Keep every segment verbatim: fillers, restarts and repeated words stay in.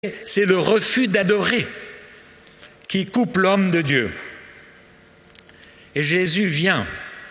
c'est le refus d'adorer qui coupe l'homme de Dieu. Et Jésus vient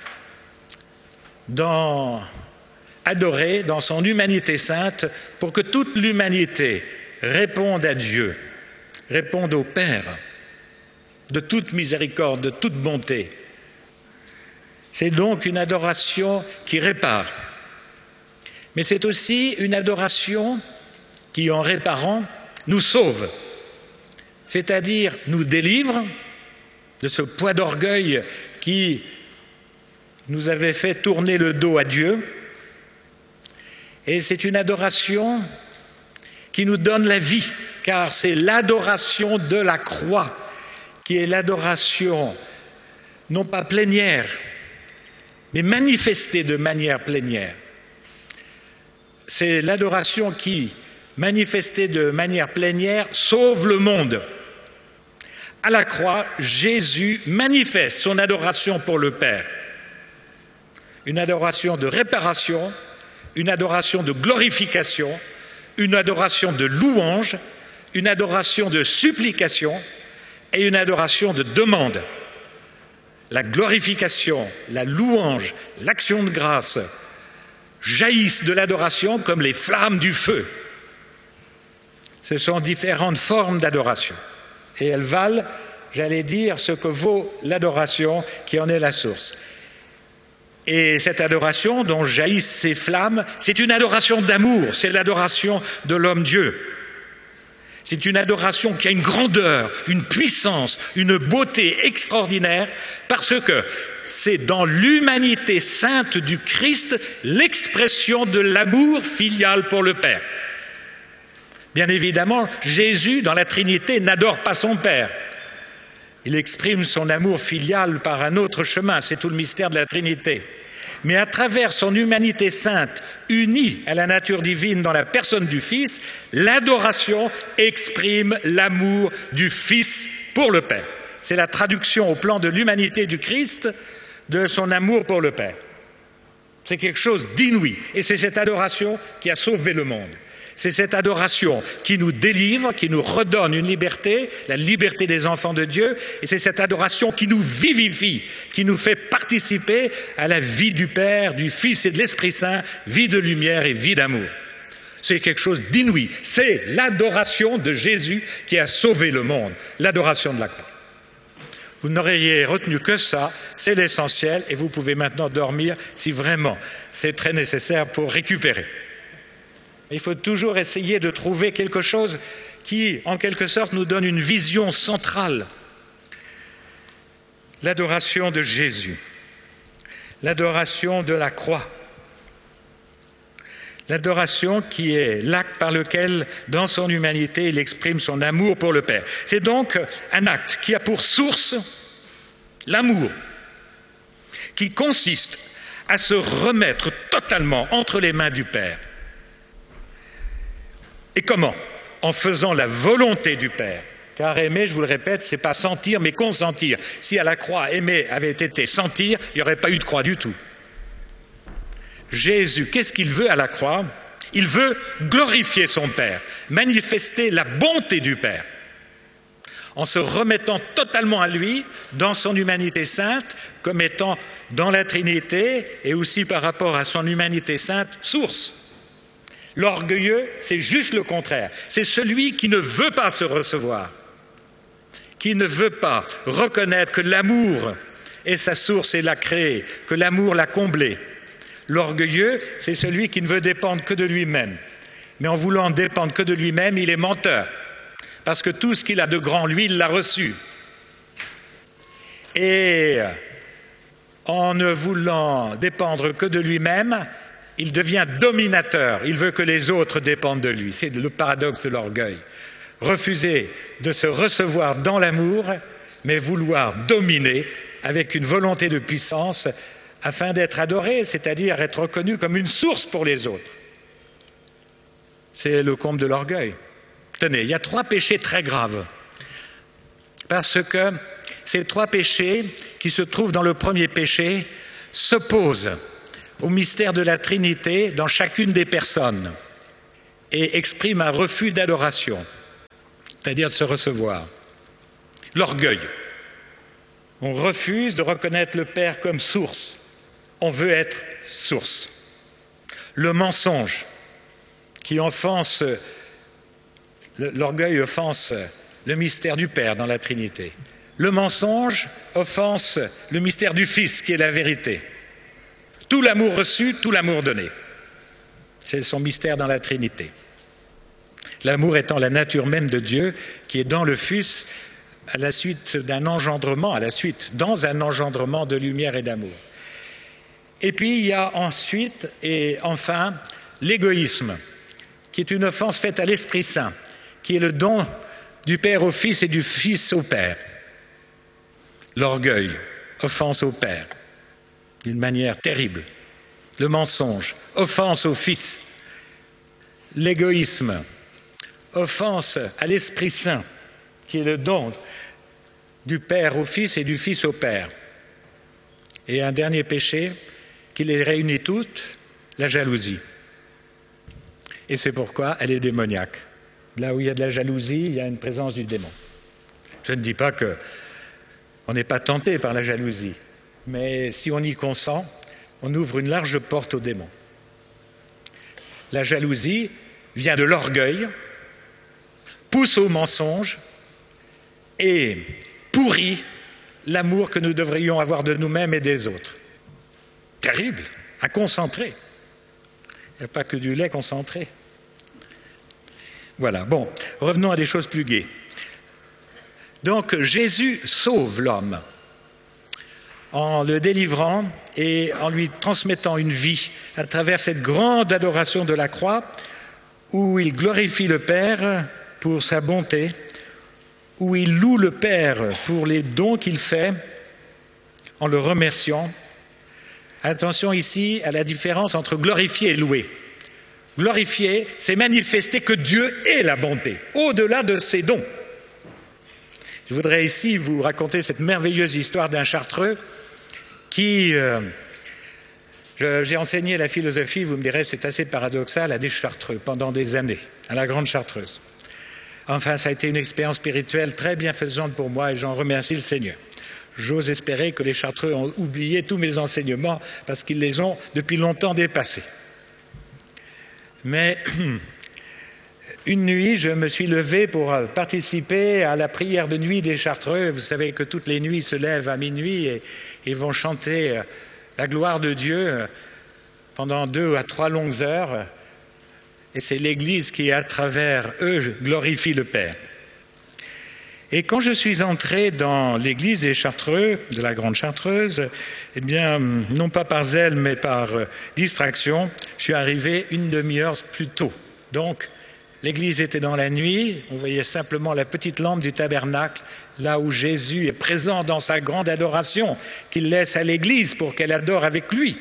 dans, adorer dans son humanité sainte pour que toute l'humanité réponde à Dieu, réponde au Père, de toute miséricorde, de toute bonté. C'est donc une adoration qui répare. Mais c'est aussi une adoration qui, en réparant, nous sauve, c'est-à-dire nous délivre de ce poids d'orgueil qui nous avait fait tourner le dos à Dieu. Et c'est une adoration qui nous donne la vie, car c'est l'adoration de la croix qui est l'adoration non pas plénière, mais manifestée de manière plénière. C'est l'adoration qui, manifestée de manière plénière, sauve le monde. À la croix, Jésus manifeste son adoration pour le Père. Une adoration de réparation, une adoration de glorification, une adoration de louange, une adoration de supplication et une adoration de demande. La glorification, la louange, l'action de grâce jaillissent de l'adoration comme les flammes du feu. Ce sont différentes formes d'adoration. Et elles valent, j'allais dire, ce que vaut l'adoration qui en est la source. Et cette adoration dont jaillissent ces flammes, c'est une adoration d'amour, c'est l'adoration de l'homme-dieu. C'est une adoration qui a une grandeur, une puissance, une beauté extraordinaire, parce que c'est dans l'humanité sainte du Christ l'expression de l'amour filial pour le Père. Bien évidemment, Jésus, dans la Trinité, n'adore pas son Père. Il exprime son amour filial par un autre chemin, c'est tout le mystère de la Trinité. Mais à travers son humanité sainte, unie à la nature divine dans la personne du Fils, l'adoration exprime l'amour du Fils pour le Père. C'est la traduction au plan de l'humanité du Christ de son amour pour le Père. C'est quelque chose d'inouï. Et c'est cette adoration qui a sauvé le monde. C'est cette adoration qui nous délivre, qui nous redonne une liberté, la liberté des enfants de Dieu. Et c'est cette adoration qui nous vivifie, qui nous fait participer à la vie du Père, du Fils et de l'Esprit Saint, vie de lumière et vie d'amour. C'est quelque chose d'inouï. C'est l'adoration de Jésus qui a sauvé le monde, l'adoration de la croix. Vous n'auriez retenu que ça, c'est l'essentiel, et vous pouvez maintenant dormir si vraiment c'est très nécessaire pour récupérer. Il faut toujours essayer de trouver quelque chose qui, en quelque sorte, nous donne une vision centrale. L'adoration de Jésus, l'adoration de la croix, l'adoration qui est l'acte par lequel, dans son humanité, il exprime son amour pour le Père. C'est donc un acte qui a pour source l'amour, qui consiste à se remettre totalement entre les mains du Père. Et comment ? En faisant la volonté du Père. Car aimer, je vous le répète, c'est pas sentir, mais consentir. Si à la croix, aimer avait été sentir, il n'y aurait pas eu de croix du tout. Jésus, qu'est-ce qu'il veut à la croix ? Il veut glorifier son Père, manifester la bonté du Père. En se remettant totalement à lui, dans son humanité sainte, comme étant dans la Trinité, et aussi par rapport à son humanité sainte, source. L'orgueilleux, c'est juste le contraire. C'est celui qui ne veut pas se recevoir, qui ne veut pas reconnaître que l'amour est sa source et l'a créé, que l'amour l'a comblé. L'orgueilleux, c'est celui qui ne veut dépendre que de lui-même. Mais en voulant dépendre que de lui-même, il est menteur. Parce que tout ce qu'il a de grand, lui, il l'a reçu. Et en ne voulant dépendre que de lui-même, il devient dominateur, il veut que les autres dépendent de lui. C'est le paradoxe de l'orgueil. Refuser de se recevoir dans l'amour, mais vouloir dominer avec une volonté de puissance afin d'être adoré, c'est-à-dire être reconnu comme une source pour les autres. C'est le comble de l'orgueil. Tenez, il y a trois péchés très graves. Parce que ces trois péchés qui se trouvent dans le premier péché s'opposent au mystère de la Trinité dans chacune des personnes et exprime un refus d'adoration. c'est-à-dire de se recevoir. L'orgueil. On refuse de reconnaître le Père comme source. On veut être source. Le mensonge, qui offense, l'orgueil offense le mystère du Père dans la Trinité. Le mensonge offense le mystère du Fils, qui est la vérité. Tout l'amour reçu, tout l'amour donné. C'est son mystère dans la Trinité. L'amour étant la nature même de Dieu, qui est dans le Fils, à la suite d'un engendrement, à la suite, dans un engendrement de lumière et d'amour. Et puis il y a ensuite, et enfin, l'égoïsme, qui est une offense faite à l'Esprit Saint, qui est le don du Père au Fils et du Fils au Père. L'orgueil, offense au Père, d'une manière terrible. Le mensonge, offense au Fils. L'égoïsme, offense à l'Esprit Saint, qui est le don du Père au Fils et du Fils au Père. Et un dernier péché qui les réunit toutes, la jalousie. Et c'est pourquoi elle est démoniaque. Là où il y a de la jalousie, il y a une présence du démon. Je ne dis pas qu'on n'est pas tenté par la jalousie, mais si on y consent, on ouvre une large porte au démon. La jalousie vient de l'orgueil, pousse au mensonge et pourrit l'amour que nous devrions avoir de nous-mêmes et des autres. Terrible, à concentrer. Il n'y a pas que du lait concentré. Voilà, bon, revenons à des choses plus gaies. Donc Jésus sauve l'homme en le délivrant et en lui transmettant une vie à travers cette grande adoration de la croix où il glorifie le Père pour sa bonté, où il loue le Père pour les dons qu'il fait en le remerciant. Attention ici à la différence entre glorifier et louer. Glorifier, c'est manifester que Dieu est la bonté, au-delà de ses dons. Je voudrais ici vous raconter cette merveilleuse histoire d'un Chartreux qui... Euh, je, j'ai enseigné la philosophie, vous me direz, c'est assez paradoxal, à des Chartreux pendant des années, à la Grande Chartreuse. Enfin, ça a été une expérience spirituelle très bienfaisante pour moi et j'en remercie le Seigneur. J'ose espérer que les Chartreux ont oublié tous mes enseignements parce qu'ils les ont depuis longtemps dépassés. Mais une nuit, je me suis levé pour participer à la prière de nuit des Chartreux. Vous savez que toutes les nuits se lèvent à minuit et, et vont chanter la gloire de Dieu pendant deux à trois longues heures. Et c'est l'Église qui, à travers eux, glorifie le Père. Et quand je suis entré dans l'église des Chartreux, de la Grande Chartreuse, eh bien, non pas par zèle, mais par distraction, je suis arrivé une demi-heure plus tôt. Donc, l'église était dans la nuit, on voyait simplement la petite lampe du tabernacle, là où Jésus est présent dans sa grande adoration, qu'il laisse à l'église pour qu'elle adore avec lui.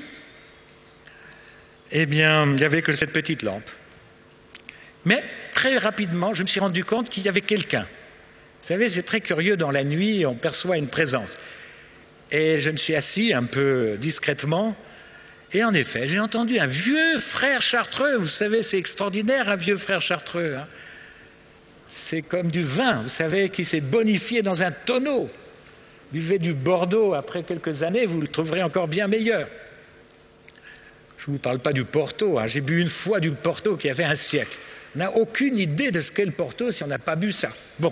Eh bien, il n'y avait que cette petite lampe. Mais, très rapidement, je me suis rendu compte qu'il y avait quelqu'un. Vous savez, c'est très curieux, dans la nuit, on perçoit une présence. Et je me suis assis un peu discrètement, et en effet, j'ai entendu un vieux frère chartreux. Vous savez, c'est extraordinaire, un vieux frère chartreux. Hein. C'est comme du vin, vous savez, qui s'est bonifié dans un tonneau. Buvez du Bordeaux, après quelques années, vous le trouverez encore bien meilleur. Je ne vous parle pas du Porto, hein. J'ai bu une fois du Porto qui avait un siècle. On n'a aucune idée de ce qu'est le Porto si on n'a pas bu ça. Bon.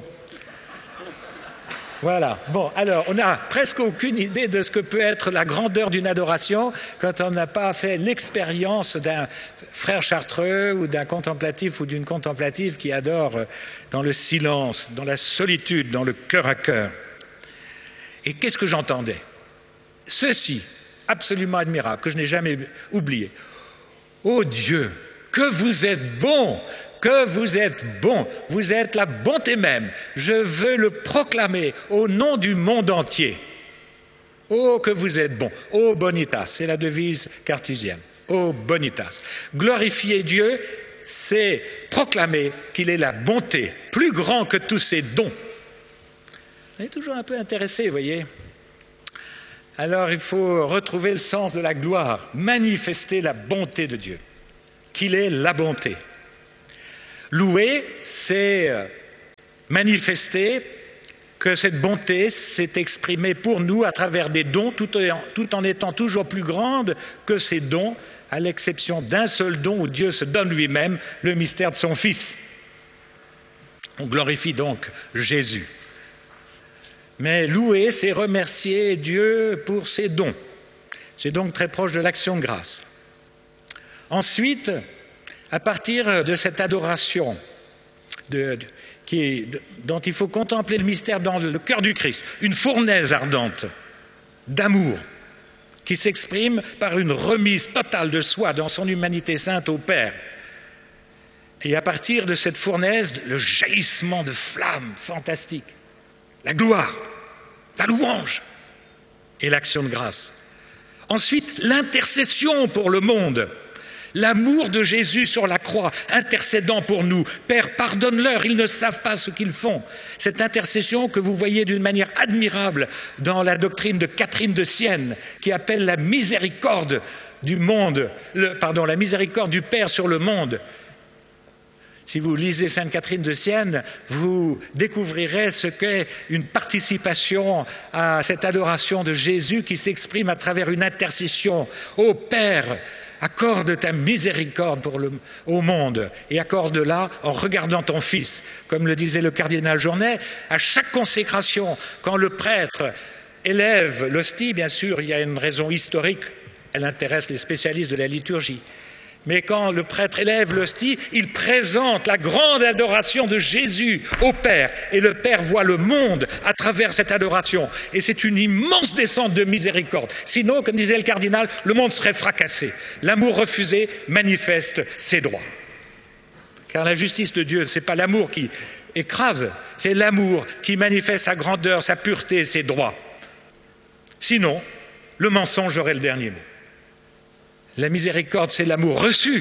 Voilà. Bon, alors, on n'a presque aucune idée de ce que peut être la grandeur d'une adoration quand on n'a pas fait l'expérience d'un frère chartreux ou d'un contemplatif ou d'une contemplative qui adore dans le silence, dans la solitude, dans le cœur à cœur. Et qu'est-ce que j'entendais? Ceci, absolument admirable, que je n'ai jamais oublié. Ô Dieu, que vous êtes bon! Que vous êtes bon, vous êtes la bonté même. Je veux le proclamer au nom du monde entier. Oh, que vous êtes bon. Oh, bonitas, c'est la devise cartésienne. Oh, bonitas. Glorifier Dieu, c'est proclamer qu'il est la bonté, plus grand que tous ses dons. On est toujours un peu intéressé, vous voyez. Alors, il faut retrouver le sens de la gloire, manifester la bonté de Dieu, qu'il est la bonté. Louer, c'est manifester que cette bonté s'est exprimée pour nous à travers des dons, tout en, tout en étant toujours plus grande que ces dons, à l'exception d'un seul don où Dieu se donne lui-même, le mystère de son Fils. On glorifie donc Jésus. Mais louer, c'est remercier Dieu pour ses dons. C'est donc très proche de l'action de grâce. Ensuite, à partir de cette adoration de, de, qui est, de, dont il faut contempler le mystère dans le cœur du Christ, une fournaise ardente d'amour qui s'exprime par une remise totale de soi dans son humanité sainte au Père. Et à partir de cette fournaise, le jaillissement de flammes fantastiques, la gloire, la louange et l'action de grâce. Ensuite, l'intercession pour le monde. L'amour de Jésus sur la croix, intercédant pour nous. Père, pardonne-leur, ils ne savent pas ce qu'ils font. Cette intercession que vous voyez d'une manière admirable dans la doctrine de Catherine de Sienne, qui appelle la miséricorde du monde, le, pardon, la miséricorde du Père sur le monde. Si vous lisez Sainte Catherine de Sienne, vous découvrirez ce qu'est une participation à cette adoration de Jésus qui s'exprime à travers une intercession. Ô Père, accorde ta miséricorde pour le, au monde et accorde-la en regardant ton Fils. Comme le disait le cardinal Journet, à chaque consécration, quand le prêtre élève l'hostie, bien sûr, il y a une raison historique, elle intéresse les spécialistes de la liturgie. Mais quand le prêtre élève l'hostie, il présente la grande adoration de Jésus au Père. Et le Père voit le monde à travers cette adoration. Et c'est une immense descente de miséricorde. Sinon, comme disait le cardinal, le monde serait fracassé. L'amour refusé manifeste ses droits. Car la justice de Dieu, ce n'est pas l'amour qui écrase, c'est l'amour qui manifeste sa grandeur, sa pureté, ses droits. Sinon, le mensonge aurait le dernier mot. La miséricorde, c'est l'amour reçu.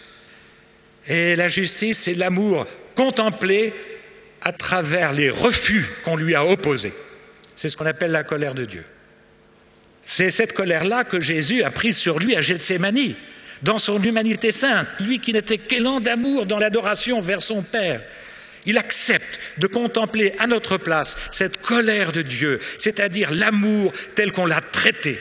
Et la justice, c'est l'amour contemplé à travers les refus qu'on lui a opposés. C'est ce qu'on appelle la colère de Dieu. C'est cette colère-là que Jésus a prise sur lui à Gethsémani, dans son humanité sainte, lui qui n'était qu'élan d'amour dans l'adoration vers son Père. Il accepte de contempler à notre place cette colère de Dieu, c'est-à-dire l'amour tel qu'on l'a traité.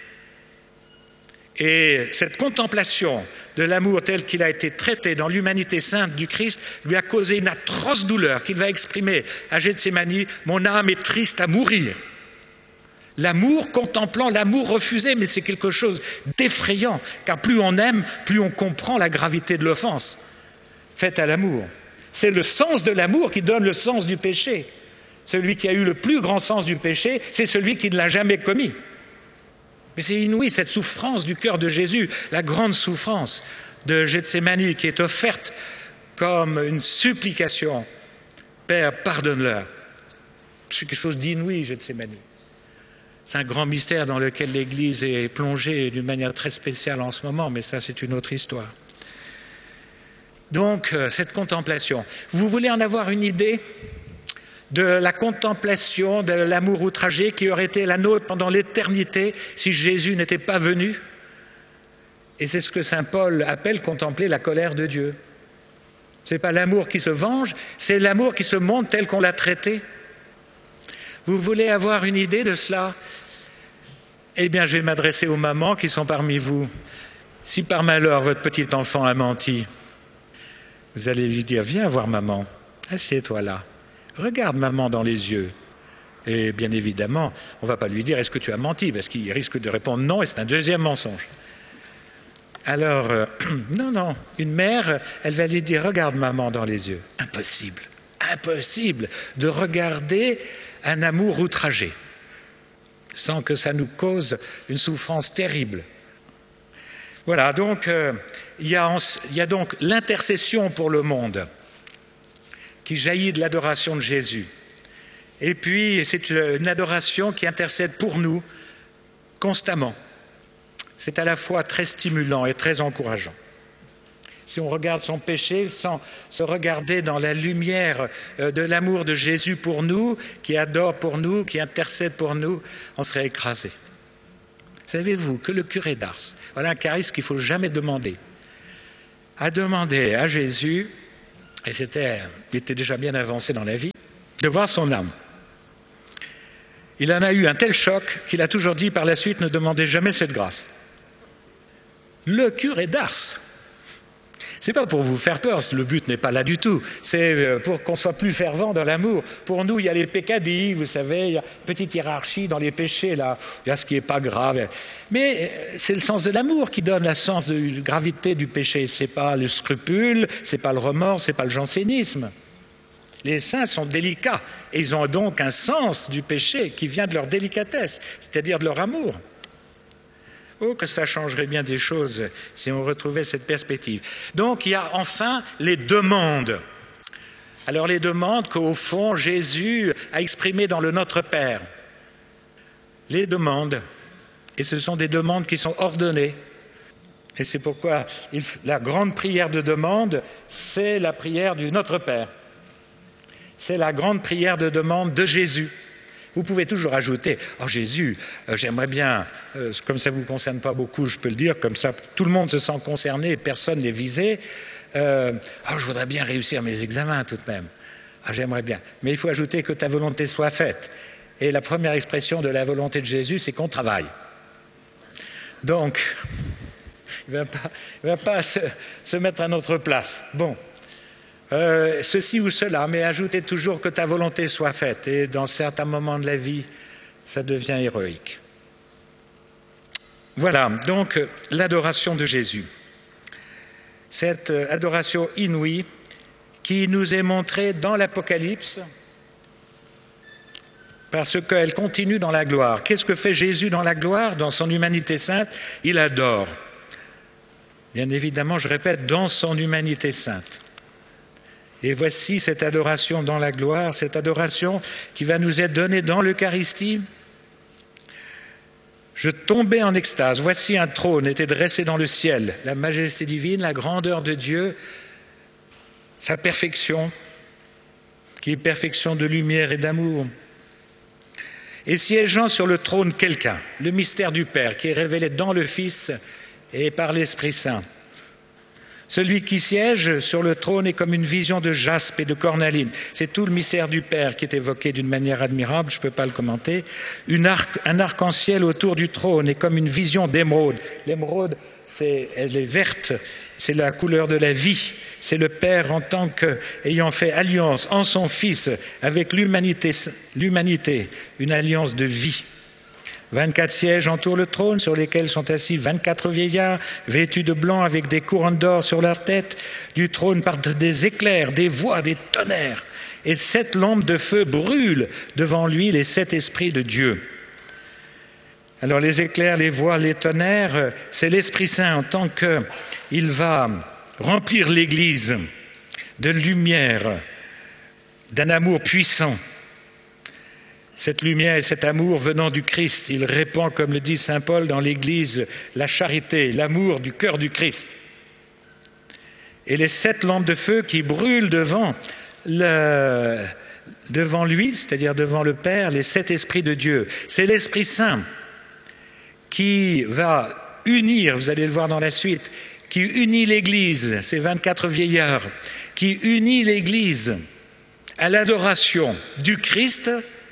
Et cette contemplation de l'amour tel qu'il a été traité dans l'humanité sainte du Christ lui a causé une atroce douleur qu'il va exprimer à Gethsémani. « Mon âme est triste à mourir ». L'amour contemplant l'amour refusé, mais c'est quelque chose d'effrayant, car plus on aime, plus on comprend la gravité de l'offense faite à l'amour. C'est le sens de l'amour qui donne le sens du péché. Celui qui a eu le plus grand sens du péché, c'est celui qui ne l'a jamais commis. Mais c'est inouï, cette souffrance du cœur de Jésus, la grande souffrance de Gethsémani qui est offerte comme une supplication. Père, pardonne-leur. C'est quelque chose d'inouï, Gethsémani. C'est un grand mystère dans lequel l'Église est plongée d'une manière très spéciale en ce moment, mais ça, c'est une autre histoire. Donc, cette contemplation. Vous voulez en avoir une idée ? De la contemplation de l'amour outragé qui aurait été la nôtre pendant l'éternité si Jésus n'était pas venu. Et c'est ce que saint Paul appelle contempler la colère de Dieu. Ce n'est pas l'amour qui se venge, c'est l'amour qui se montre tel qu'on l'a traité. Vous voulez avoir une idée de cela ? Eh bien, je vais m'adresser aux mamans qui sont parmi vous. Si par malheur votre petit enfant a menti, vous allez lui dire « Viens voir maman, assieds-toi là. » Regarde maman dans les yeux. Et bien évidemment, on ne va pas lui dire « Est-ce que tu as menti ?» parce qu'il risque de répondre « Non » et c'est un deuxième mensonge. Alors, euh, non, non, une mère, elle va lui dire « Regarde maman dans les yeux. » Impossible, impossible de regarder un amour outragé sans que ça nous cause une souffrance terrible. Voilà, donc euh, il y a, il y a donc l'intercession pour le monde qui jaillit de l'adoration de Jésus. Et puis, c'est une adoration qui intercède pour nous constamment. C'est à la fois très stimulant et très encourageant. Si on regarde son péché sans se regarder dans la lumière de l'amour de Jésus pour nous, qui adore pour nous, qui intercède pour nous, on serait écrasé. Savez-vous que le curé d'Ars, voilà un charisme qu'il ne faut jamais demander, a demandé à Jésus et c'était, il était déjà bien avancé dans la vie, de voir son âme. Il en a eu un tel choc qu'il a toujours dit par la suite, ne demandez jamais cette grâce. Le curé d'Ars. C'est pas pour vous faire peur, le but n'est pas là du tout. C'est pour qu'on soit plus fervent dans l'amour. Pour nous, il y a les peccadilles, vous savez, il y a une petite hiérarchie dans les péchés, là. Il y a ce qui n'est pas grave. Mais c'est le sens de l'amour qui donne la sens de la gravité du péché. C'est pas le scrupule, c'est pas le remords, c'est pas le jansénisme. Les saints sont délicats et ils ont donc un sens du péché qui vient de leur délicatesse, c'est-à-dire de leur amour. Oh, que ça changerait bien des choses si on retrouvait cette perspective. Donc, il y a enfin les demandes. Alors, les demandes qu'au fond, Jésus a exprimées dans le Notre Père. Les demandes. Et ce sont des demandes qui sont ordonnées. Et c'est pourquoi il, la grande prière de demande, c'est la prière du Notre Père. C'est la grande prière de demande de Jésus. Vous pouvez toujours ajouter « Oh Jésus, euh, j'aimerais bien, euh, comme ça ne vous concerne pas beaucoup, je peux le dire, comme ça tout le monde se sent concerné, personne n'est visé. Euh, oh, je voudrais bien réussir mes examens tout de même. Ah, j'aimerais bien. » Mais il faut ajouter que ta volonté soit faite. Et la première expression de la volonté de Jésus, c'est qu'on travaille. Donc, il ne va pas, il va pas se, se mettre à notre place. Bon. Euh, ceci ou cela, mais ajoutez toujours que ta volonté soit faite. Et dans certains moments de la vie, ça devient héroïque. Voilà, donc l'adoration de Jésus. Cette adoration inouïe qui nous est montrée dans l'Apocalypse parce qu'elle continue dans la gloire. Qu'est-ce que fait Jésus dans la gloire, dans son humanité sainte? Il adore. Bien évidemment, je répète, dans son humanité sainte. Et voici cette adoration dans la gloire, cette adoration qui va nous être donnée dans l'Eucharistie. Je tombais en extase. Voici un trône était dressé dans le ciel, la majesté divine, la grandeur de Dieu, sa perfection, qui est perfection de lumière et d'amour. Et siégeant sur le trône quelqu'un, le mystère du Père qui est révélé dans le Fils et par l'Esprit Saint. Celui qui siège sur le trône est comme une vision de jaspe et de cornaline. C'est tout le mystère du Père qui est évoqué d'une manière admirable, je ne peux pas le commenter. Une arc, un arc-en-ciel autour du trône est comme une vision d'émeraude. L'émeraude, c'est, elle est verte, c'est la couleur de la vie. C'est le Père en tant qu'ayant fait alliance en son Fils avec l'humanité, l'humanité, une alliance de vie. vingt-quatre sièges entourent le trône sur lesquels sont assis vingt-quatre vieillards vêtus de blanc avec des couronnes d'or sur leur tête. Du trône partent des éclairs, des voix, des tonnerres. Et sept lampes de feu brûlent devant lui les sept esprits de Dieu. Alors les éclairs, les voix, les tonnerres, c'est l'Esprit Saint en tant qu'il va remplir l'Église de lumière, d'un amour puissant. Cette lumière et cet amour venant du Christ, il répand, comme le dit saint Paul dans l'Église, la charité, l'amour du cœur du Christ. Et les sept lampes de feu qui brûlent devant, le, devant lui, c'est-à-dire devant le Père, les sept esprits de Dieu. C'est l'Esprit Saint qui va unir, vous allez le voir dans la suite, qui unit l'Église, ces vingt-quatre vieillards, qui unit l'Église à l'adoration du Christ,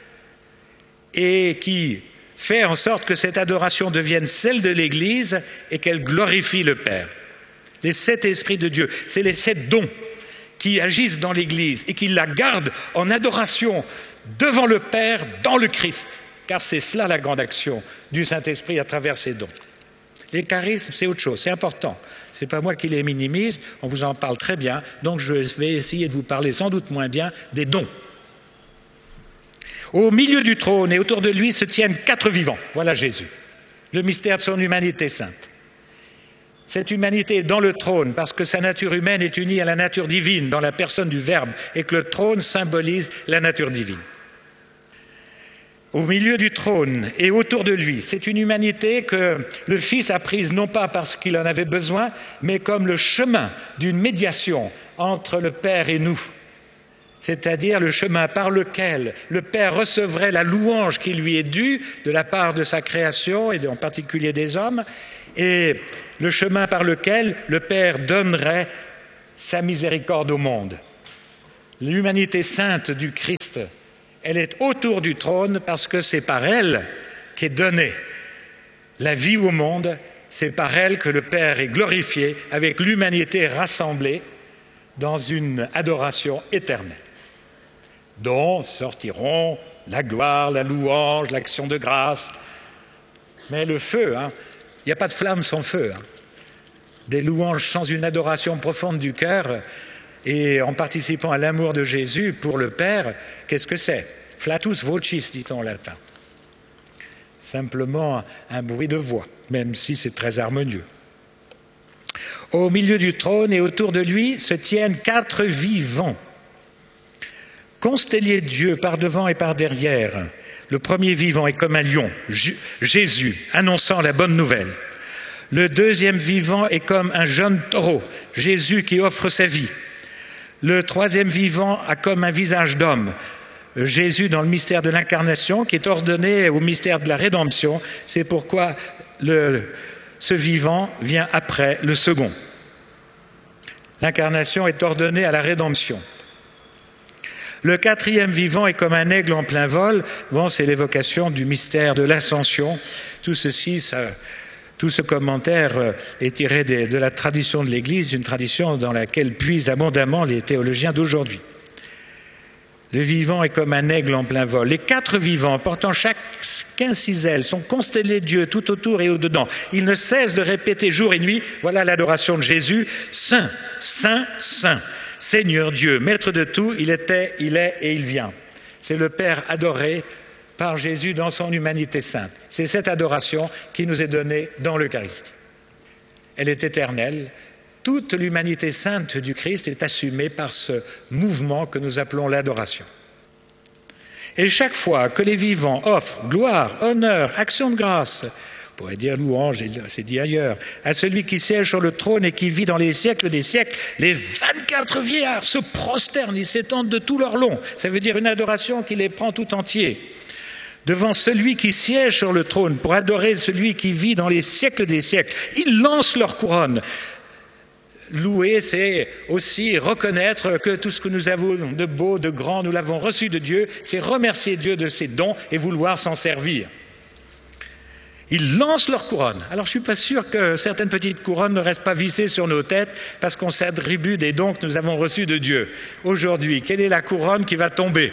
et qui fait en sorte que cette adoration devienne celle de l'Église et qu'elle glorifie le Père. Les sept esprits de Dieu, c'est les sept dons qui agissent dans l'Église et qui la gardent en adoration devant le Père, dans le Christ, car c'est cela la grande action du Saint-Esprit à travers ses dons. Les charismes, c'est autre chose, c'est important. Ce n'est pas moi qui les minimise, on vous en parle très bien, donc je vais essayer de vous parler sans doute moins bien des dons. Au milieu du trône et autour de lui se tiennent quatre vivants. Voilà Jésus, le mystère de son humanité sainte. Cette humanité est dans le trône parce que sa nature humaine est unie à la nature divine dans la personne du Verbe et que le trône symbolise la nature divine. Au milieu du trône et autour de lui, c'est une humanité que le Fils a prise non pas parce qu'il en avait besoin, mais comme le chemin d'une médiation entre le Père et nous. C'est-à-dire le chemin par lequel le Père recevrait la louange qui lui est due de la part de sa création, et en particulier des hommes, et le chemin par lequel le Père donnerait sa miséricorde au monde. L'humanité sainte du Christ, elle est autour du trône parce que c'est par elle qu'est donnée la vie au monde, c'est par elle que le Père est glorifié, avec l'humanité rassemblée dans une adoration éternelle, dont sortiront la gloire, la louange, l'action de grâce. Mais le feu, hein, il n'y a pas de flamme sans feu. Hein. Des louanges sans une adoration profonde du cœur et en participant à l'amour de Jésus pour le Père, qu'est-ce que c'est? Flatus vocis, dit-on en latin. Simplement un bruit de voix, même si c'est très harmonieux. Au milieu du trône et autour de lui se tiennent quatre vivants, constellés de Dieu par devant et par derrière. Le premier vivant est comme un lion, Jésus, annonçant la bonne nouvelle. Le deuxième vivant est comme un jeune taureau, Jésus qui offre sa vie. Le troisième vivant a comme un visage d'homme, Jésus dans le mystère de l'incarnation qui est ordonné au mystère de la rédemption. C'est pourquoi le, ce vivant vient après le second. L'incarnation est ordonnée à la rédemption. Le quatrième vivant est comme un aigle en plein vol. Bon, c'est l'évocation du mystère de l'ascension. Tout ceci, ça, tout ce commentaire est tiré de, de la tradition de l'Église, une tradition dans laquelle puisent abondamment les théologiens d'aujourd'hui. Le vivant est comme un aigle en plein vol. Les quatre vivants, portant chacun six ailes, sont constellés de Dieu tout autour et au-dedans. Ils ne cessent de répéter jour et nuit, voilà l'adoration de Jésus, Saint, Saint, Saint. Seigneur Dieu, maître de tout, il était, il est et il vient. C'est le Père adoré par Jésus dans son humanité sainte. C'est cette adoration qui nous est donnée dans l'Eucharistie. Elle est éternelle. Toute l'humanité sainte du Christ est assumée par ce mouvement que nous appelons l'adoration. Et chaque fois que les vivants offrent gloire, honneur, action de grâce, on pourrait dire louange, c'est dit ailleurs, à celui qui siège sur le trône et qui vit dans les siècles des siècles, les vingt-quatre vieillards se prosternent, ils s'étendent de tout leur long. Ça veut dire une adoration qui les prend tout entiers. Devant celui qui siège sur le trône pour adorer celui qui vit dans les siècles des siècles, ils lancent leur couronne. Louer, c'est aussi reconnaître que tout ce que nous avons de beau, de grand, nous l'avons reçu de Dieu, c'est remercier Dieu de ses dons et vouloir s'en servir. Ils lancent leur couronne. Alors je ne suis pas sûr que certaines petites couronnes ne restent pas vissées sur nos têtes parce qu'on s'attribue des dons que nous avons reçus de Dieu. Aujourd'hui, quelle est la couronne qui va tomber?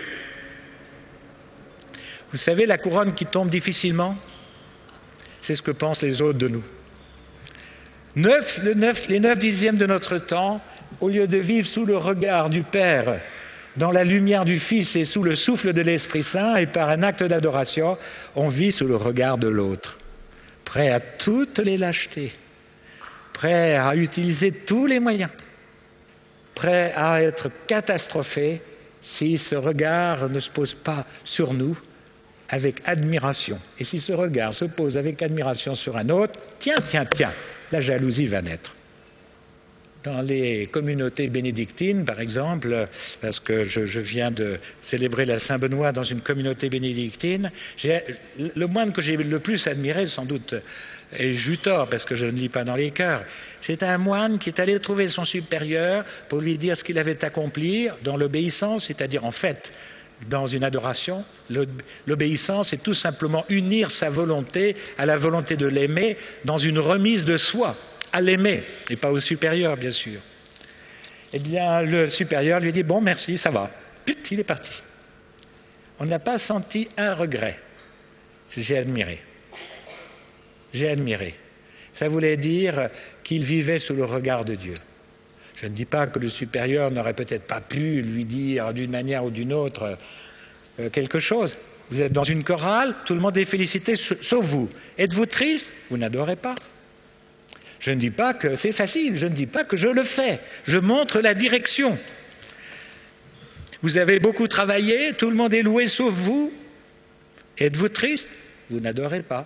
Vous savez, la couronne qui tombe difficilement, c'est ce que pensent les autres de nous. Neuf, le neuf, les neuf dixièmes de notre temps, au lieu de vivre sous le regard du Père, dans la lumière du Fils et sous le souffle de l'Esprit Saint, et par un acte d'adoration, on vit sous le regard de l'autre, prêt à toutes les lâchetés, prêt à utiliser tous les moyens, prêt à être catastrophé si ce regard ne se pose pas sur nous avec admiration. Et si ce regard se pose avec admiration sur un autre, tiens, tiens, tiens, la jalousie va naître. Dans les communautés bénédictines, par exemple, parce que je, je viens de célébrer la Saint-Benoît dans une communauté bénédictine, j'ai, le moine que j'ai le plus admiré, sans doute, et j'eus tort parce que je ne lis pas dans les cœurs, c'est un moine qui est allé trouver son supérieur pour lui dire ce qu'il avait accompli dans l'obéissance, c'est-à-dire en fait, dans une adoration, l'obéissance, c'est tout simplement unir sa volonté à la volonté de l'aimer dans une remise de soi, à l'aimer, et pas au supérieur, bien sûr. Eh bien, le supérieur lui dit « Bon, merci, ça va. » Put, il est parti. On n'a pas senti un regret. J'ai admiré. J'ai admiré. Ça voulait dire qu'il vivait sous le regard de Dieu. Je ne dis pas que le supérieur n'aurait peut-être pas pu lui dire d'une manière ou d'une autre euh, quelque chose. Vous êtes dans une chorale, tout le monde est félicité, sauf vous. Êtes-vous triste? Vous n'adorez pas. Je ne dis pas que c'est facile, je ne dis pas que je le fais. Je montre la direction. Vous avez beaucoup travaillé, tout le monde est loué sauf vous. Êtes-vous triste? Vous n'adorez pas.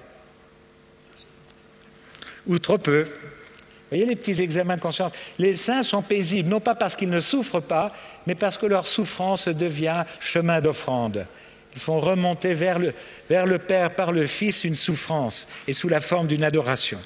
Ou trop peu. Vous voyez les petits examens de conscience. Les saints sont paisibles, non pas parce qu'ils ne souffrent pas, mais parce que leur souffrance devient chemin d'offrande. Ils font remonter vers le, vers le Père par le Fils une souffrance, et sous la forme d'une adoration.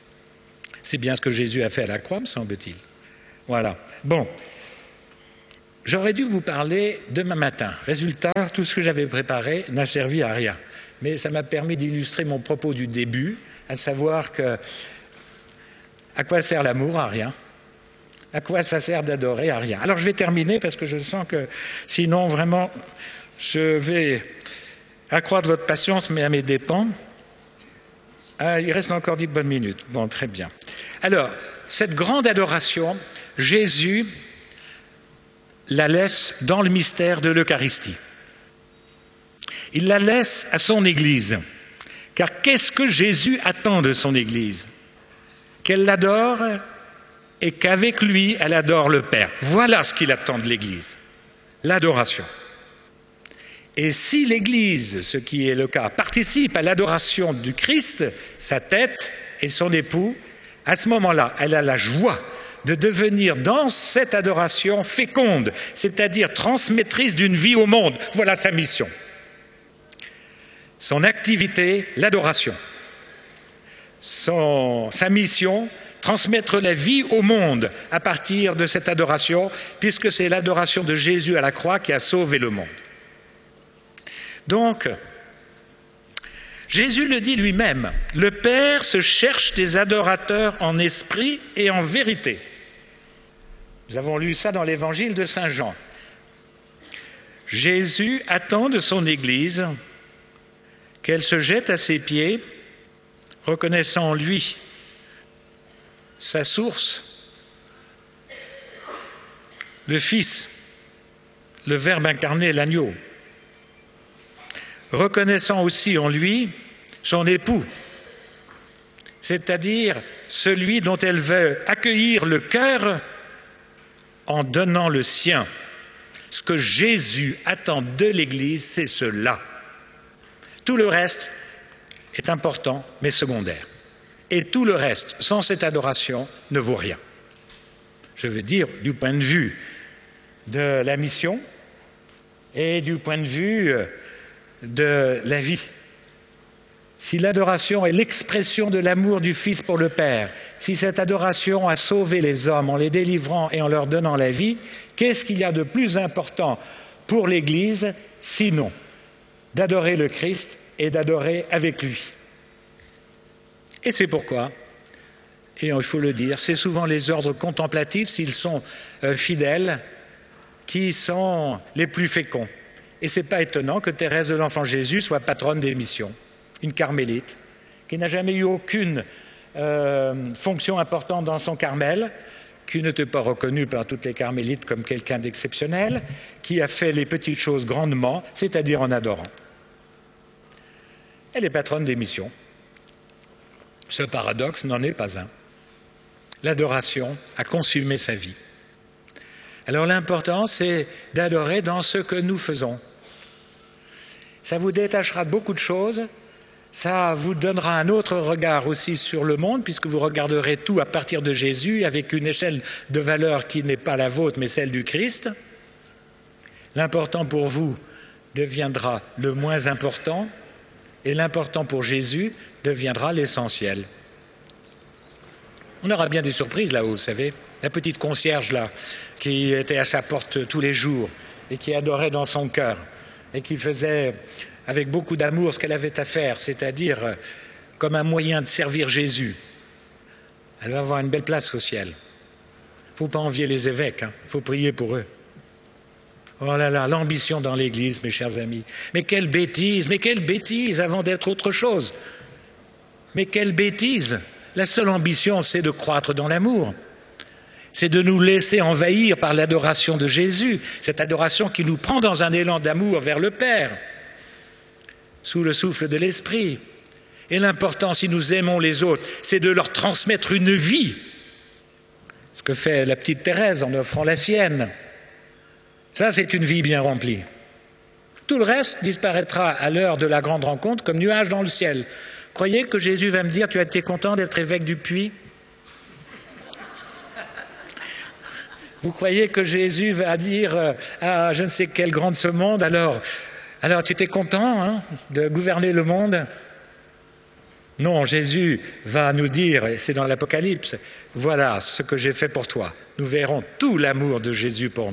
C'est bien ce que Jésus a fait à la croix, me semble-t-il. Voilà. Bon. J'aurais dû vous parler demain matin. Résultat, tout ce que j'avais préparé n'a servi à rien. Mais ça m'a permis d'illustrer mon propos du début, à savoir que à quoi sert l'amour? À rien. À quoi ça sert d'adorer? À rien. Alors je vais terminer parce que je sens que sinon vraiment je vais accroître votre patience, mais à mes dépens. Ah, il reste encore dix bonnes minutes. Bon, très bien. Alors, cette grande adoration, Jésus la laisse dans le mystère de l'Eucharistie. Il la laisse à son Église. Car qu'est-ce que Jésus attend de son Église? Qu'elle l'adore et qu'avec lui, elle adore le Père. Voilà ce qu'il attend de l'Église, l'adoration. Et si l'Église, ce qui est le cas, participe à l'adoration du Christ, sa tête et son époux, à ce moment-là, elle a la joie de devenir dans cette adoration féconde, c'est-à-dire transmettrice d'une vie au monde. Voilà sa mission. Son activité, l'adoration. Son, sa mission, transmettre la vie au monde à partir de cette adoration, puisque c'est l'adoration de Jésus à la croix qui a sauvé le monde. Donc, Jésus le dit lui-même, le Père se cherche des adorateurs en esprit et en vérité. Nous avons lu ça dans l'évangile de Saint Jean. Jésus attend de son Église qu'elle se jette à ses pieds, reconnaissant en lui sa source, le Fils, le Verbe incarné, l'agneau, reconnaissant aussi en lui son époux, c'est-à-dire celui dont elle veut accueillir le cœur en donnant le sien. Ce que Jésus attend de l'Église, c'est cela. Tout le reste est important, mais secondaire. Et tout le reste, sans cette adoration, ne vaut rien. Je veux dire, du point de vue de la mission et du point de vue de la vie. Si l'adoration est l'expression de l'amour du Fils pour le Père, si cette adoration a sauvé les hommes en les délivrant et en leur donnant la vie, qu'est-ce qu'il y a de plus important pour l'Église, sinon d'adorer le Christ et d'adorer avec lui? Et c'est pourquoi, et il faut le dire, c'est souvent les ordres contemplatifs, s'ils sont euh, fidèles, qui sont les plus féconds. Et ce n'est pas étonnant que Thérèse de l'Enfant Jésus soit patronne des missions, une carmélite, qui n'a jamais eu aucune euh, fonction importante dans son Carmel, qui n'était pas reconnue par toutes les carmélites comme quelqu'un d'exceptionnel, qui a fait les petites choses grandement, c'est-à-dire en adorant. Elle est patronne des missions. Ce paradoxe n'en est pas un. L'adoration a consumé sa vie. Alors l'important, c'est d'adorer dans ce que nous faisons. Ça vous détachera de beaucoup de choses, ça vous donnera un autre regard aussi sur le monde, puisque vous regarderez tout à partir de Jésus, avec une échelle de valeur qui n'est pas la vôtre, mais celle du Christ. L'important pour vous deviendra le moins important, et l'important pour Jésus deviendra l'essentiel. On aura bien des surprises là-haut, vous savez. La petite concierge là, qui était à sa porte tous les jours et qui adorait dans son cœur et qui faisait avec beaucoup d'amour ce qu'elle avait à faire, c'est-à-dire comme un moyen de servir Jésus. Elle va avoir une belle place au ciel. Il ne faut pas envier les évêques, hein. Il faut prier pour eux. Oh là là, l'ambition dans l'Église, mes chers amis. Mais quelle bêtise, mais quelle bêtise avant d'être autre chose. Mais quelle bêtise. La seule ambition, c'est de croître dans l'amour. C'est de nous laisser envahir par l'adoration de Jésus, cette adoration qui nous prend dans un élan d'amour vers le Père, sous le souffle de l'Esprit. Et l'important, si nous aimons les autres, c'est de leur transmettre une vie. Ce que fait la petite Thérèse en offrant la sienne. Ça, c'est une vie bien remplie. Tout le reste disparaîtra à l'heure de la grande rencontre comme nuage dans le ciel. Croyez que Jésus va me dire « Tu as été content d'être évêque du Puy ?» Vous croyez que Jésus va dire euh, à je ne sais quelle grande ce monde, alors, alors tu étais content hein, de gouverner le monde? Non, Jésus va nous dire, et c'est dans l'Apocalypse, voilà ce que j'ai fait pour toi. Nous verrons tout l'amour de Jésus pour nous.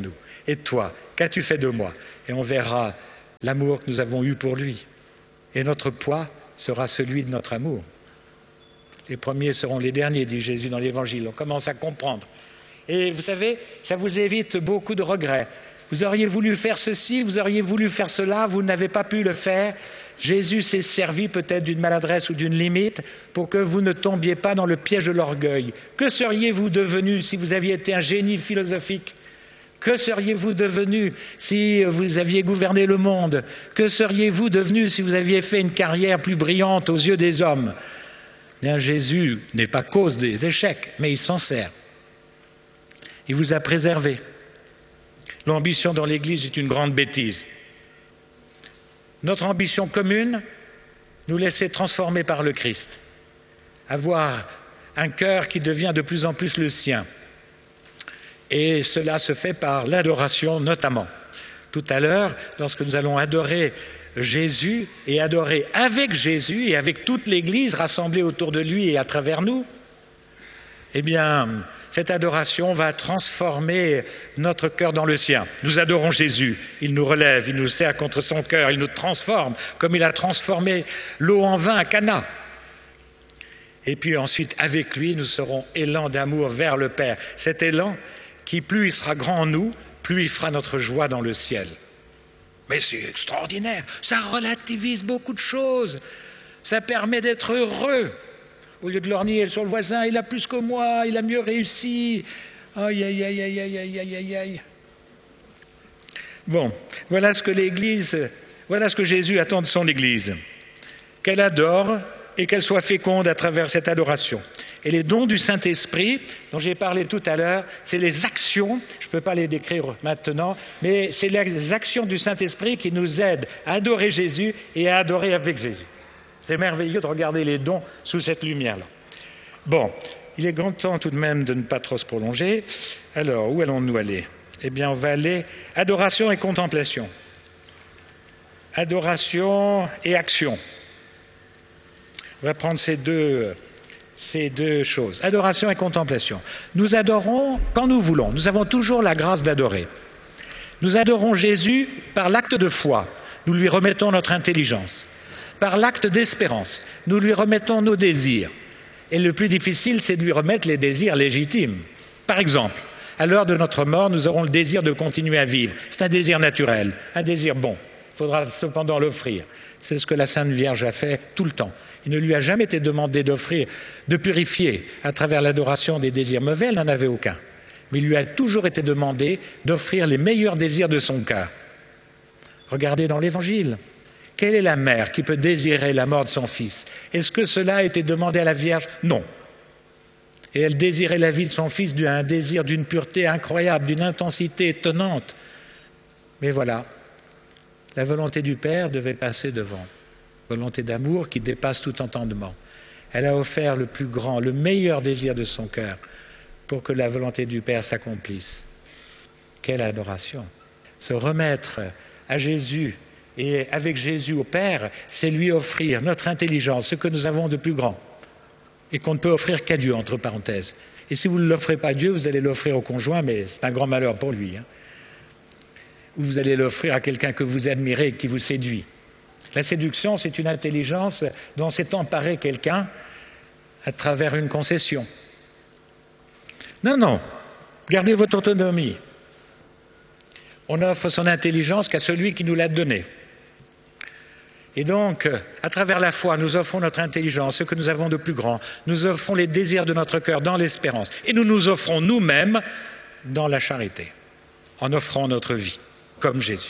Et toi, qu'as-tu fait de moi? Et on verra l'amour que nous avons eu pour lui. Et notre poids sera celui de notre amour. Les premiers seront les derniers, dit Jésus dans l'Évangile. On commence à comprendre. Et vous savez, ça vous évite beaucoup de regrets. Vous auriez voulu faire ceci, vous auriez voulu faire cela, vous n'avez pas pu le faire. Jésus s'est servi peut-être d'une maladresse ou d'une limite pour que vous ne tombiez pas dans le piège de l'orgueil. Que seriez-vous devenu si vous aviez été un génie philosophique? Que seriez-vous devenu si vous aviez gouverné le monde? Que seriez-vous devenu si vous aviez fait une carrière plus brillante aux yeux des hommes? Bien, Jésus n'est pas cause des échecs, mais il s'en sert. Il vous a préservé. L'ambition dans l'Église est une grande bêtise. Notre ambition commune, nous laisser transformer par le Christ, avoir un cœur qui devient de plus en plus le sien. Et cela se fait par l'adoration notamment. Tout à l'heure, lorsque nous allons adorer Jésus et adorer avec Jésus et avec toute l'Église rassemblée autour de lui et à travers nous, eh bien, cette adoration va transformer notre cœur dans le sien. Nous adorons Jésus, il nous relève, il nous serre contre son cœur, il nous transforme, comme il a transformé l'eau en vin à Cana. Et puis ensuite, avec lui, nous serons élan d'amour vers le Père. Cet élan qui, plus il sera grand en nous, plus il fera notre joie dans le ciel. Mais c'est extraordinaire, ça relativise beaucoup de choses, ça permet d'être heureux. Au lieu de lorgner sur le voisin, il a plus que moi, il a mieux réussi. Aïe, aïe, aïe, aïe, aïe, aïe, aïe, aïe, aïe. Bon, voilà ce que l'Église, voilà ce que Jésus attend de son Église. Qu'elle adore et qu'elle soit féconde à travers cette adoration. Et les dons du Saint-Esprit, dont j'ai parlé tout à l'heure, c'est les actions, je ne peux pas les décrire maintenant, mais c'est les actions du Saint-Esprit qui nous aident à adorer Jésus et à adorer avec Jésus. C'est merveilleux de regarder les dons sous cette lumière-là. Bon, il est grand temps tout de même de ne pas trop se prolonger. Alors, où allons-nous aller? Eh bien, on va aller adoration et contemplation. Adoration et action. On va prendre ces deux, ces deux choses. Adoration et contemplation. Nous adorons quand nous voulons. Nous avons toujours la grâce d'adorer. Nous adorons Jésus par l'acte de foi. Nous lui remettons notre intelligence. Par l'acte d'espérance, nous lui remettons nos désirs. Et le plus difficile, c'est de lui remettre les désirs légitimes. Par exemple, à l'heure de notre mort, nous aurons le désir de continuer à vivre. C'est un désir naturel, un désir bon. Il faudra cependant l'offrir. C'est ce que la Sainte Vierge a fait tout le temps. Il ne lui a jamais été demandé d'offrir, de purifier à travers l'adoration des désirs mauvais, elle n'en avait aucun. Mais il lui a toujours été demandé d'offrir les meilleurs désirs de son cœur. Regardez dans l'Évangile. Quelle est la mère qui peut désirer la mort de son fils? Est-ce que cela a été demandé à la Vierge? Non. Et elle désirait la vie de son fils d'un désir d'une pureté incroyable, d'une intensité étonnante. Mais voilà, la volonté du Père devait passer devant. Volonté d'amour qui dépasse tout entendement. Elle a offert le plus grand, le meilleur désir de son cœur pour que la volonté du Père s'accomplisse. Quelle adoration! Se remettre à Jésus et avec Jésus au Père, c'est lui offrir notre intelligence, ce que nous avons de plus grand, et qu'on ne peut offrir qu'à Dieu, entre parenthèses. Et si vous ne l'offrez pas à Dieu, vous allez l'offrir au conjoint, mais c'est un grand malheur pour lui. Hein. Ou vous allez l'offrir à quelqu'un que vous admirez et qui vous séduit. La séduction, c'est une intelligence dont s'est emparé quelqu'un à travers une concession. Non, non, gardez votre autonomie. On n'offre son intelligence qu'à celui qui nous l'a donnée. Et donc, à travers la foi, nous offrons notre intelligence, ce que nous avons de plus grand. Nous offrons les désirs de notre cœur dans l'espérance. Et nous nous offrons nous-mêmes dans la charité, en offrant notre vie, comme Jésus.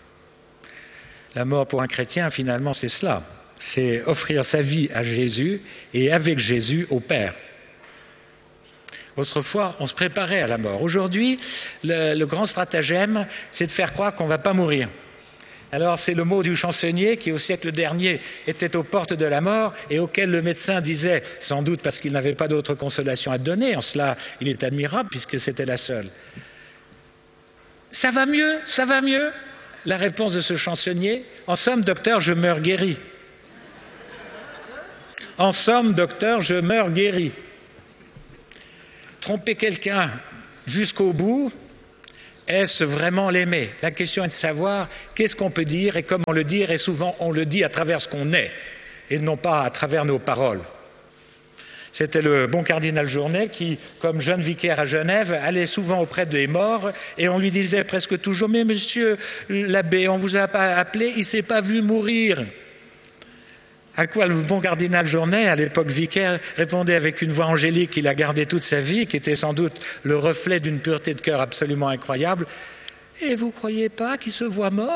La mort pour un chrétien, finalement, c'est cela. C'est offrir sa vie à Jésus et avec Jésus au Père. Autrefois, on se préparait à la mort. Aujourd'hui, le, le grand stratagème, c'est de faire croire qu'on ne va pas mourir. Alors c'est le mot du chansonnier qui au siècle dernier était aux portes de la mort et auquel le médecin disait, sans doute parce qu'il n'avait pas d'autre consolation à donner, en cela il est admirable puisque c'était la seule. Ça va mieux, ça va mieux. La réponse de ce chansonnier, en somme docteur, je meurs guéri. En somme docteur, je meurs guéri. Tromper quelqu'un jusqu'au bout, Est-ce vraiment l'aimer? La question est de savoir qu'est-ce qu'on peut dire et comment le dire, et souvent on le dit à travers ce qu'on est, et non pas à travers nos paroles. C'était le bon cardinal Journet qui, comme jeune vicaire à Genève, allait souvent auprès des morts et on lui disait presque toujours « Mais monsieur l'abbé, on ne vous a pas appelé, il ne s'est pas vu mourir ». À quoi le bon cardinal Journet, à l'époque vicaire, répondait avec une voix angélique qu'il a gardée toute sa vie, qui était sans doute le reflet d'une pureté de cœur absolument incroyable. « Et vous ne croyez pas qu'il se voit mort ?»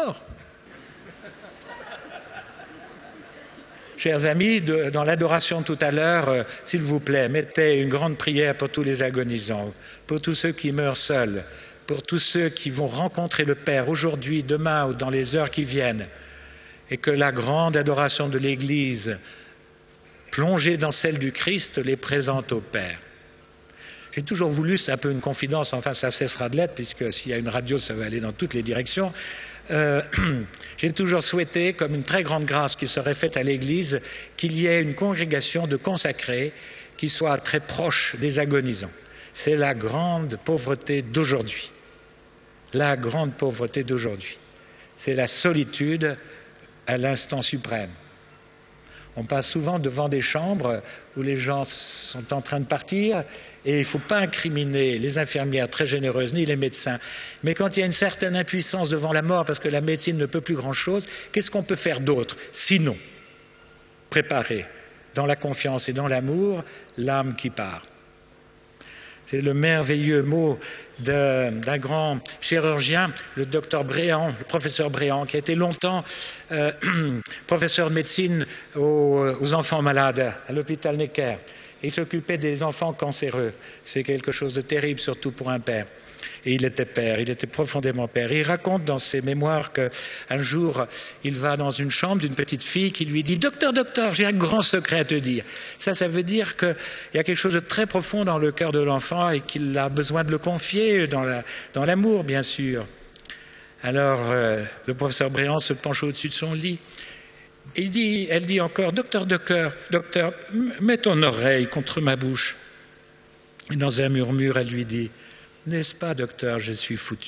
Chers amis, de, dans l'adoration tout à l'heure, euh, s'il vous plaît, mettez une grande prière pour tous les agonisants, pour tous ceux qui meurent seuls, pour tous ceux qui vont rencontrer le Père aujourd'hui, demain ou dans les heures qui viennent, et que la grande adoration de l'Église, plongée dans celle du Christ, les présente au Père. J'ai toujours voulu, c'est un peu une confidence, enfin ça cessera de l'être, puisque s'il y a une radio, ça va aller dans toutes les directions. Euh, j'ai toujours souhaité, comme une très grande grâce qui serait faite à l'Église, qu'il y ait une congrégation de consacrés qui soit très proche des agonisants. C'est la grande pauvreté d'aujourd'hui. La grande pauvreté d'aujourd'hui. C'est la solitude à l'instant suprême. On passe souvent devant des chambres où les gens sont en train de partir et il ne faut pas incriminer les infirmières très généreuses ni les médecins. Mais quand il y a une certaine impuissance devant la mort parce que la médecine ne peut plus grand-chose, qu'est-ce qu'on peut faire d'autre? Sinon, préparer dans la confiance et dans l'amour l'âme qui part. C'est le merveilleux mot d'un grand chirurgien, le docteur Bréant, le professeur Bréant, qui a été longtemps euh, professeur de médecine aux, aux enfants malades à l'hôpital Necker. Il s'occupait des enfants cancéreux. C'est quelque chose de terrible, surtout pour un père. Et il était père, il était profondément père. Et il raconte dans ses mémoires qu'un jour, il va dans une chambre d'une petite fille qui lui dit « Docteur, docteur, j'ai un grand secret à te dire ». Ça, ça veut dire qu'il y a quelque chose de très profond dans le cœur de l'enfant et qu'il a besoin de le confier dans la, dans l'amour, bien sûr. Alors, euh, le professeur Bréant se penche au-dessus de son lit. Et il dit, elle dit encore « Docteur, docteur, docteur, mets ton oreille contre ma bouche ». Et dans un murmure, elle lui dit « N'est-ce pas, docteur, je suis foutu ».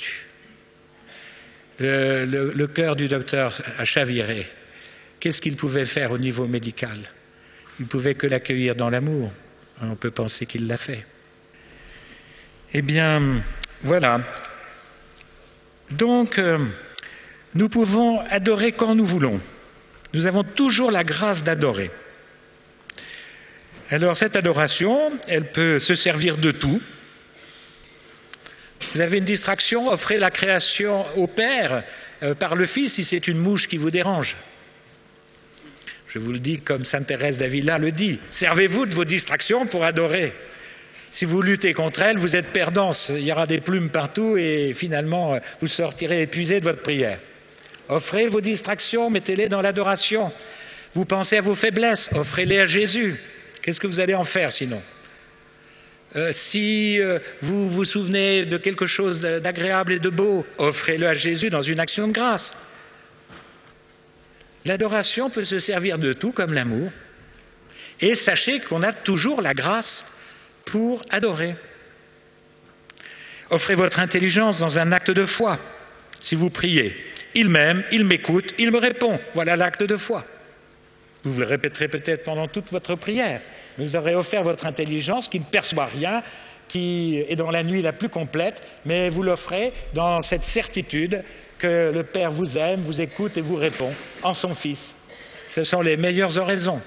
Le, le, le cœur du docteur a chaviré. Qu'est-ce qu'il pouvait faire au niveau médical? Il ne pouvait que l'accueillir dans l'amour. On peut penser qu'il l'a fait. Eh bien, voilà. Donc, euh, nous pouvons adorer quand nous voulons. Nous avons toujours la grâce d'adorer. Alors, cette adoration, elle peut se servir de tout. Vous avez une distraction, offrez la création au Père euh, par le Fils si c'est une mouche qui vous dérange. Je vous le dis comme sainte Thérèse d'Avila le dit, servez-vous de vos distractions pour adorer. Si vous luttez contre elles, vous êtes perdants, il y aura des plumes partout et finalement vous sortirez épuisés de votre prière. Offrez vos distractions, mettez-les dans l'adoration. Vous pensez à vos faiblesses, offrez-les à Jésus. Qu'est-ce que vous allez en faire sinon ? Euh, si euh, vous vous souvenez de quelque chose d'agréable et de beau, offrez-le à Jésus dans une action de grâce. L'adoration peut se servir de tout comme l'amour. Et sachez qu'on a toujours la grâce pour adorer. Offrez votre intelligence dans un acte de foi. Si vous priez, il m'aime, il m'écoute, il me répond. Voilà l'acte de foi. Vous le répéterez peut-être pendant toute votre prière. Vous aurez offert votre intelligence qui ne perçoit rien, qui est dans la nuit la plus complète, mais vous l'offrez dans cette certitude que le Père vous aime, vous écoute et vous répond en son Fils. Ce sont les meilleures oraisons.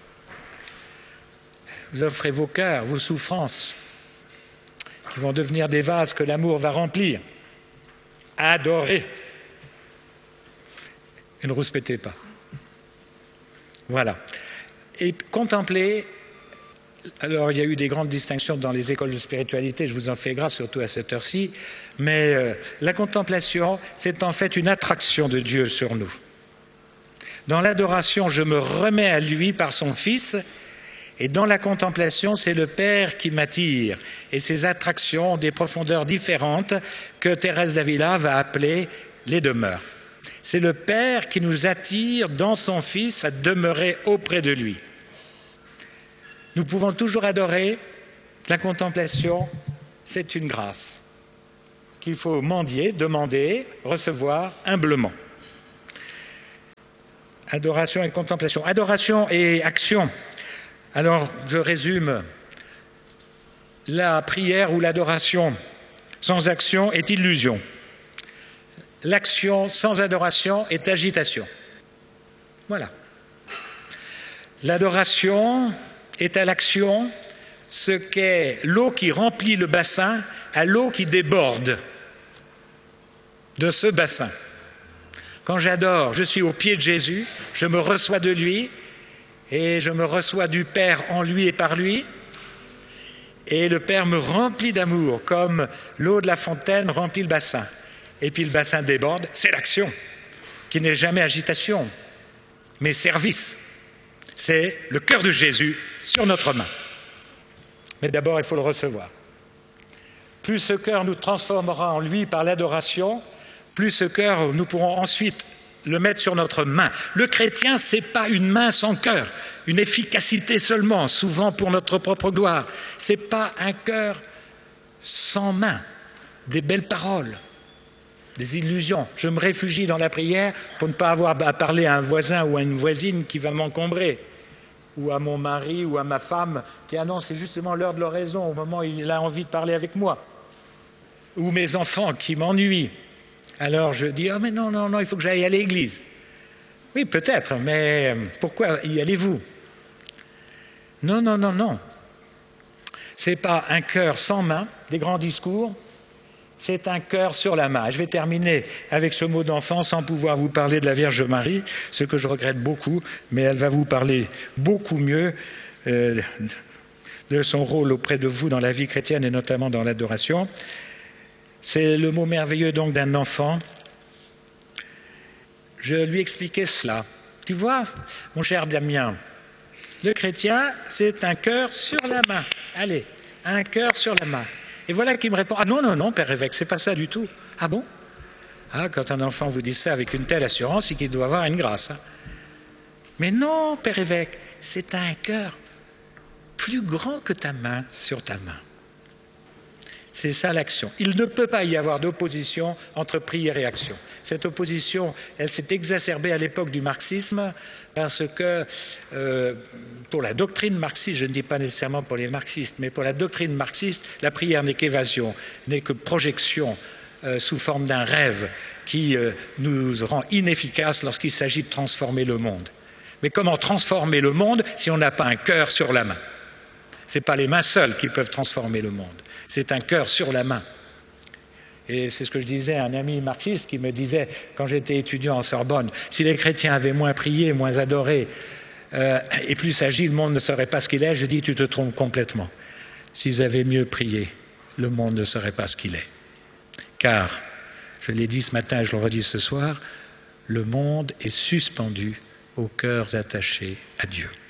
Vous offrez vos cœurs, vos souffrances, qui vont devenir des vases que l'amour va remplir. Adorez. Et ne rouspétez pas. Voilà. Et contemplez. Alors, il y a eu des grandes distinctions dans les écoles de spiritualité, je vous en fais grâce, surtout à cette heure-ci, mais euh, la contemplation, c'est en fait une attraction de Dieu sur nous. Dans l'adoration, je me remets à lui par son Fils, et dans la contemplation, c'est le Père qui m'attire. Et ces attractions ont des profondeurs différentes que Thérèse d'Avila va appeler les demeures. C'est le Père qui nous attire dans son Fils à demeurer auprès de lui. Nous pouvons toujours adorer. La contemplation, c'est une grâce qu'il faut mendier, demander, recevoir humblement. Adoration et contemplation. Adoration et action. Alors, je résume. La prière ou l'adoration sans action est illusion. L'action sans adoration est agitation. Voilà. L'adoration est à l'action ce qu'est l'eau qui remplit le bassin à l'eau qui déborde de ce bassin. Quand j'adore, je suis au pied de Jésus, je me reçois de lui et je me reçois du Père en lui et par lui. Et le Père me remplit d'amour comme l'eau de la fontaine remplit le bassin. Et puis le bassin déborde, c'est l'action, qui n'est jamais agitation, mais service. C'est le cœur de Jésus sur notre main. Mais d'abord, il faut le recevoir. Plus ce cœur nous transformera en lui par l'adoration, plus ce cœur, nous pourrons ensuite le mettre sur notre main. Le chrétien, ce n'est pas une main sans cœur, une efficacité seulement, souvent pour notre propre gloire. Ce n'est pas un cœur sans main, des belles paroles, des illusions. Je me réfugie dans la prière pour ne pas avoir à parler à un voisin ou à une voisine qui va m'encombrer, ou à mon mari ou à ma femme qui annonce c'est justement l'heure de l'oraison au moment où il a envie de parler avec moi, ou mes enfants qui m'ennuient. Alors je dis « Ah, mais non, non, non, il faut que j'aille à l'église. » Oui, peut-être, mais pourquoi y allez-vous? Non, non, non, non. Ce n'est pas un cœur sans main, des grands discours, c'est un cœur sur la main. Je vais terminer avec ce mot d'enfant sans pouvoir vous parler de la Vierge Marie, ce que je regrette beaucoup, mais elle va vous parler beaucoup mieux euh, de son rôle auprès de vous dans la vie chrétienne et notamment dans l'adoration. C'est le mot merveilleux donc d'un enfant. Je lui expliquais cela. Tu vois, mon cher Damien, le chrétien, c'est un cœur sur la main. Allez, un cœur sur la main. Et voilà qu'il me répond, ah non, non, non, Père évêque, c'est pas ça du tout. Ah bon? Ah, quand un enfant vous dit ça avec une telle assurance, c'est qu'il doit avoir une grâce. Hein. Mais non, Père évêque, c'est un cœur plus grand que ta main sur ta main. C'est ça l'action. Il ne peut pas y avoir d'opposition entre prière et action. Cette opposition, elle s'est exacerbée à l'époque du marxisme parce que euh, pour la doctrine marxiste, je ne dis pas nécessairement pour les marxistes, mais pour la doctrine marxiste, la prière n'est qu'évasion, n'est que projection euh, sous forme d'un rêve qui euh, nous rend inefficaces lorsqu'il s'agit de transformer le monde. Mais comment transformer le monde si on n'a pas un cœur sur la main? Ce n'est pas les mains seules qui peuvent transformer le monde. C'est un cœur sur la main. Et c'est ce que je disais à un ami marxiste qui me disait, quand j'étais étudiant en Sorbonne, si les chrétiens avaient moins prié, moins adoré, euh, et plus agi, le monde ne serait pas ce qu'il est. Je dis, tu te trompes complètement. S'ils avaient mieux prié, le monde ne serait pas ce qu'il est. Car, je l'ai dit ce matin et je le redis ce soir, le monde est suspendu aux cœurs attachés à Dieu.